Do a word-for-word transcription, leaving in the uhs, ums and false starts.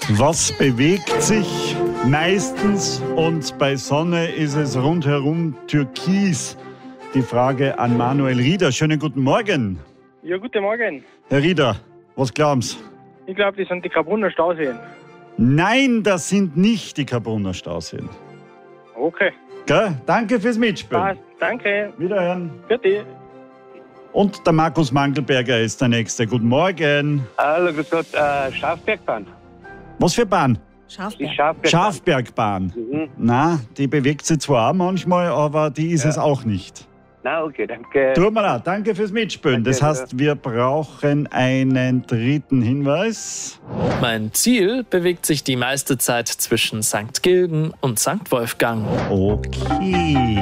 Was bewegt sich meistens und bei Sonne ist es rundherum türkis? Die Frage an Manuel Rieder. Schönen guten Morgen. Ja, guten Morgen. Herr Rieder, was glauben Sie? Ich glaube, das sind die Kabrunner Stauseen. Nein, das sind nicht die Kabrunner Stauseen. Okay. Gell? Danke fürs Mitspielen. Passt. Danke. Wiederhören. Bitte. Und der Markus Mangelberger ist der Nächste. Guten Morgen. Hallo, grüß Gott, äh, Schafbergbahn. Was für Bahn? Die Schafberg. Schafbergbahn. Schafbergbahn. Mhm. Na, die bewegt sich zwar auch manchmal, aber die ist Ja. es auch nicht. Na, okay, danke. Tut mir leid, danke fürs Mitspielen. Danke, Das heißt, wir brauchen einen dritten Hinweis. Mein Ziel bewegt sich die meiste Zeit zwischen Sankt Gilgen und Sankt Wolfgang. Okay.